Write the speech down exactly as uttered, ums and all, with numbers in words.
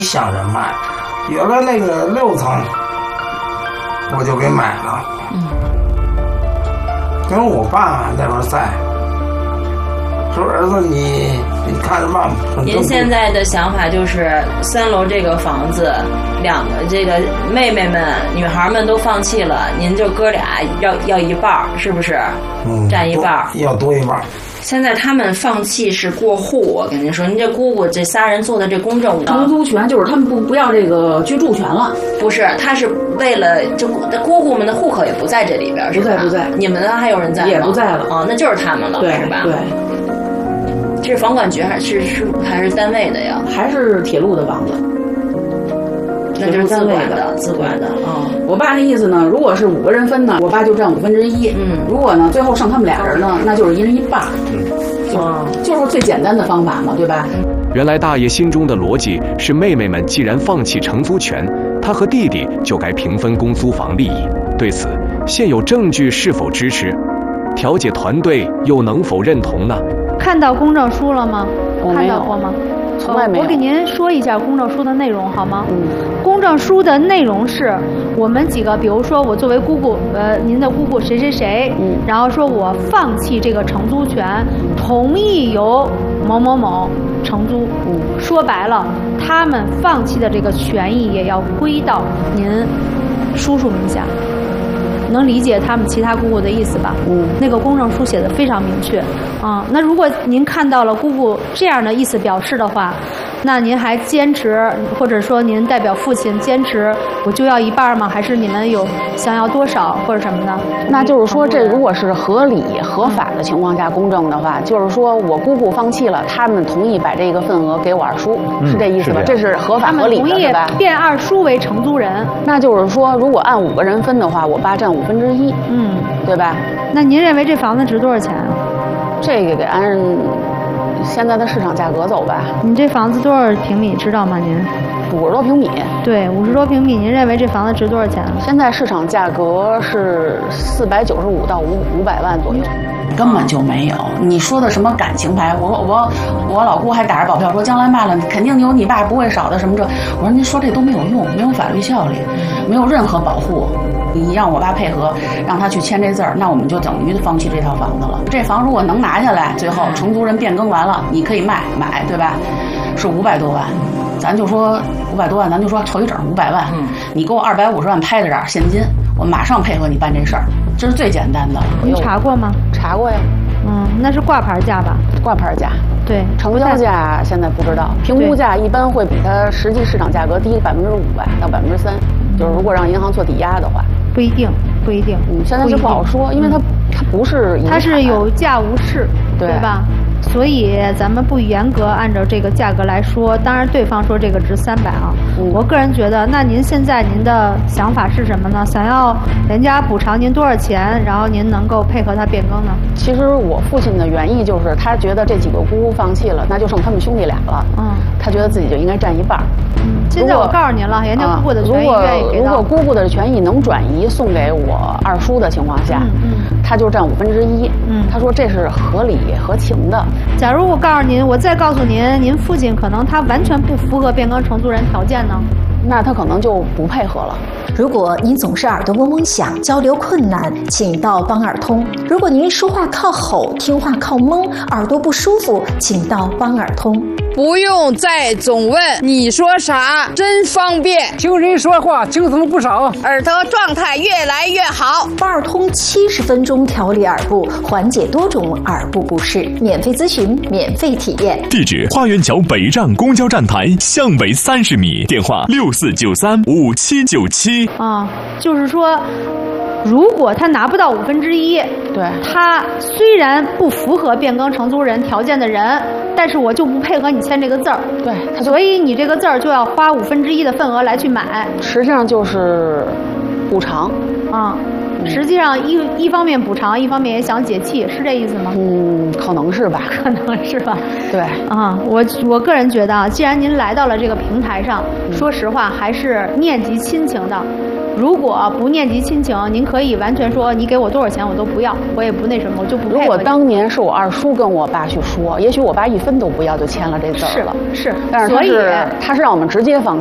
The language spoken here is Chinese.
想着卖，有了那个六层，我就给买了。嗯，跟我爸在那在说儿子你你看着办。 您现在的想法就是三楼这个房子，两个这个妹妹们、女孩们都放弃了，您就哥俩要要一半，是不是？嗯，占一半， 要多一半。 现在他们放弃是过户，我跟您说，您这姑姑这仨人做的这公证， 承租权就是他们不不要这个居住权了， 不是，他是为了这姑姑们的户口也不在这里边，是吧？ 不在不在， 你们呢还有人在吗？ 也不在了， 哦，那就是他们了， 对是吧？ 对。 这是房管局还是是还是单位的呀？ 还是铁路的房子？ 那就是自管的，自管的。 嗯，我爸那意思呢，如果是五个人分呢，我爸就占五分之一。嗯，如果呢最后剩他们俩人呢，那就是一人一半。嗯，就就是最简单的方法嘛，对吧？ 原来大爷心中的逻辑是，妹妹们既然放弃承租权，他和弟弟就该平分公租房利益。对此，现有证据是否支持？调解团队又能否认同呢？ 看到公证书了吗？看到过吗？ 从来没有。 我给您说一下公证书的内容好吗？嗯。公证书的内容是我们几个，比如说我作为姑姑，呃，您的姑姑谁谁谁，嗯，然后说我放弃这个承租权，同意由某某某承租。嗯。说白了，他们放弃的这个权益也要归到您叔叔名下。能理解他们其他姑姑的意思吧？嗯，那个公证书写的非常明确啊。那如果您看到了姑姑这样的意思表示的话，那您还坚持，或者说您代表父亲坚持，我就要一半吗？还是你们有想要多少或者什么呢？ 那就是说，这如果是合理合法的情况下公证的话，就是说我姑姑放弃了，他们同意把这个份额给我二叔，嗯、是这意思吧？这是合法合理的，对吧？ 同意变二叔为承租人。 那就是说，如果按五个人分的话，我爸占五分之一，嗯，对吧？ 那您认为这房子值多少钱啊？ 这个给按现在的市场价格走吧。 你这房子多少平米知道吗？您五十多平米。 对，五十多平米，您认为这房子值多少钱？ 现在市场价格是四百九十五到五五百万左右。根本就没有，你说的什么感情牌？我我我老姑还打着保票说，将来卖了肯定有你爸不会少的什么这。我说您说这都没有用，没有法律效力，没有任何保护。你让我爸配合，让他去签这字儿，那我们就等于放弃这套房子了。这房如果能拿下来，最后承租人变更完了，你可以卖买，对吧？是五百多万，咱就说五百多万，咱就说凑一整五百万。嗯，你给我二百五十万拍在这儿现金，我马上配合你办这事儿，这是最简单的。 你查过吗？ 查过呀。 嗯，那是挂牌价吧？ 挂牌价。 对， 成交价现在不知道，评估价一般会比它实际市场价格低百分之五吧到百分之三。就是如果让银行做抵押的话， 不一定，不一定。 嗯，现在就不好说，因为它它不是它是有价无市，对吧？所以咱们不严格按照这个价格来说。当然，对方说这个值三百啊，嗯、我个人觉得，那您现在您的想法是什么呢？想要人家补偿您多少钱，然后您能够配合他变更呢？ 其实我父亲的原意就是，他觉得这几个姑姑放弃了，那就剩他们兄弟俩了。嗯，他觉得自己就应该占一半。 嗯，现在我告诉您了，人家姑姑的权益愿意给到。 如果姑姑的权益能转移送给我二叔的情况下，嗯嗯，他就占五分之一。嗯，他说这是合理合情的。 假如我告诉您，我再告诉您，您父亲可能他完全不符合变更承租人条件呢， 那他可能就不配合了。 如果您总是耳朵嗡嗡响，交流困难，请到帮耳通。如果您说话靠吼，听话靠蒙，耳朵不舒服，请到帮耳通。 不用再总问你说啥，真方便。 听人说话精神不少， 耳朵状态越来越好。 帮耳通七十分钟调理耳部，缓解多种耳部不适，免费咨询，免费体验。 地址：花园桥北站公交站台向北三十米，电话六四九三五七九七。 啊，就是说。如果他拿不到五分之一， 对， 他虽然不符合变更承租人条件的人，但是我就不配合你签这个字儿， 对， 所以你这个字儿就要花五分之一的份额来去买， 实际上就是补偿啊。 实际上一一方面补偿，一方面也想解气，是这意思吗？ 嗯，可能是吧， 可能是吧。 对啊，我我个人觉得啊，既然您来到了这个平台上，嗯、说实话还是念及亲情的。如果不念及亲情，您可以完全说你给我多少钱我都不要，我也不那什么，我就不配合。 如果当年是我二叔跟我爸去说，也许我爸一分都不要就签了这字了。 是是， 但是他是他是让我们直接放。